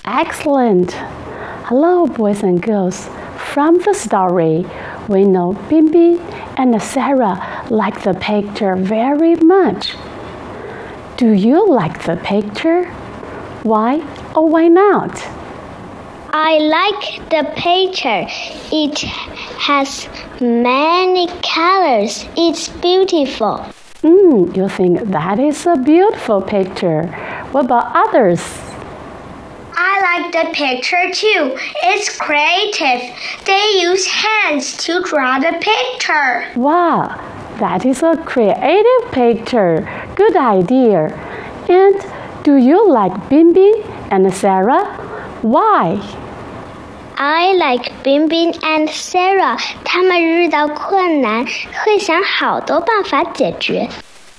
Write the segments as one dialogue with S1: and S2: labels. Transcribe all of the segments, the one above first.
S1: Excellent! Hello, boys and girls. From the story, we know Bingbing and Sarah like the picture very much. Do you like the picture? Why or why not?
S2: I like the picture. It has many colors. It's beautiful.
S1: You think that is a beautiful picture. What about others?
S3: I like the picture too. It's creative. They use hands to draw the picture.
S1: Wow, that is a creative picture. Good idea. And do you like Bingbing and Sarah? Why?
S2: I like Bingbing and Sarah. 他们遇到困难会想好多办法解决。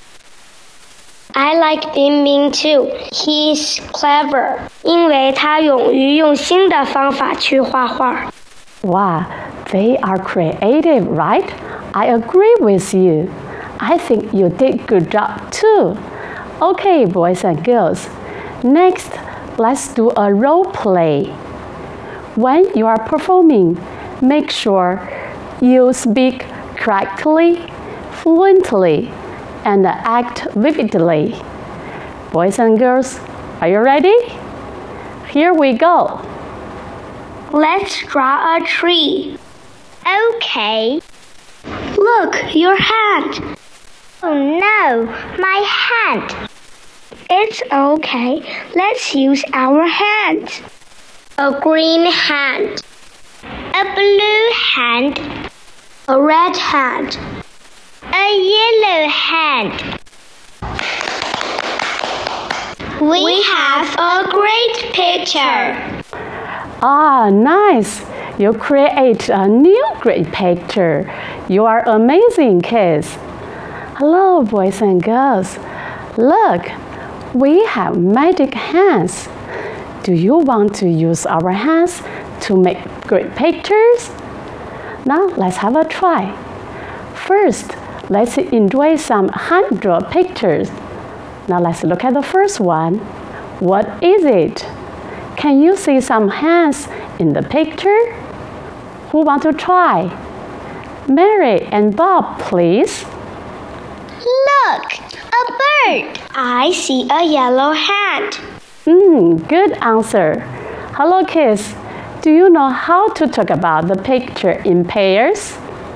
S3: I like Bingbing too. He's clever. 因为他勇于用新的方法去画画。
S1: Wow, they are creative, right? I agree with you. I think you did good job too. Okay, boys and girls. Next, let's do a role play. When you are performing, make sure you speak correctly, fluently, and act vividly. Boys and girls, are you ready? Here we go.
S3: Let's draw a tree.
S2: Okay.
S3: Look, your hand.
S2: Oh no, my hand.
S3: It's okay. Let's use our hands. A green hand.
S2: A blue hand.
S3: A red hand.
S2: A yellow hand.
S3: We have a great picture.
S1: Ah, nice! You create a new great picture. You are amazing kids. Hello, boys and girls. Look, we have magic hands. Do you want to use our hands to make great pictures? Now let's have a try. First, let's enjoy some hand-drawn pictures. Now let's look at the first one. What is it? Can you see some hands in the picture? Who want to try? Mary and Bob, please.
S2: Look, a bird.
S3: I see a yellow hand.
S1: Good answer. Hello, kids. Do you know how to talk about the picture in pairs?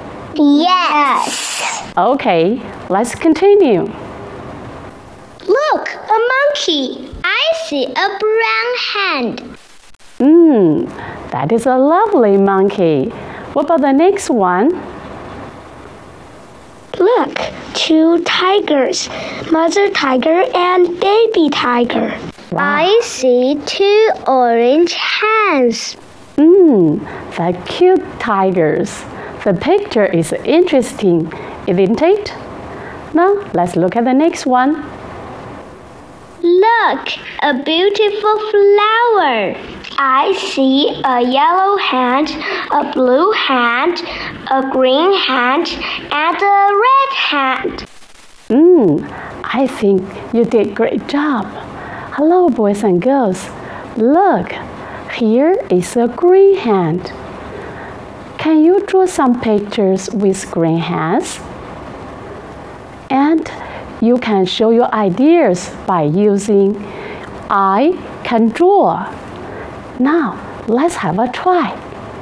S2: Yes.
S1: Okay, let's continue.
S3: Look, a monkey.
S2: I see a brown hand.
S1: That is a lovely monkey. What about the next one?
S3: Look, two tigers. Mother tiger and baby tiger.
S1: Wow.
S2: I see two orange hands.
S1: The cute tigers. The picture is interesting, isn't it? Now, let's look at the next one.
S2: Look, a beautiful flower.
S3: I see a yellow hand, a blue hand, a green hand, and a red hand.
S1: I think you did a great job. Hello, boys and girls. Look, here is a green hand. Can you draw some pictures with green hands? And you can show your ideas by using I can draw. Now, let's have a try.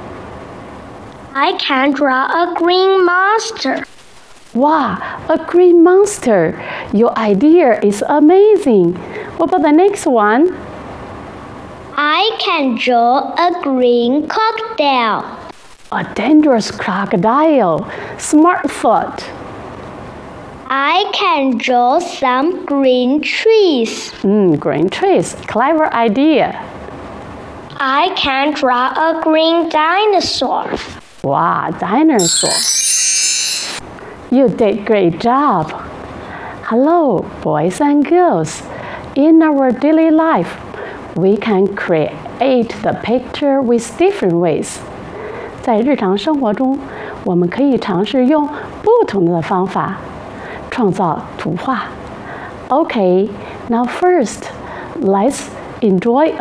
S3: I can draw a green monster.
S1: Wow, a green monster. Your idea is amazing. What about the next one?
S2: I can draw a green crocodile.
S1: A dangerous crocodile. Smart thought.
S2: I can draw some green trees.
S1: Green trees. Clever idea.
S3: I can draw a green dinosaur.
S1: Wow, dinosaur. You did great job. Hello, boys and girls. In our daily life, we can create the picture with different ways. 在日常生活中，我们可以尝试用不同的方法创造图画。Okay, now first, let's enjoy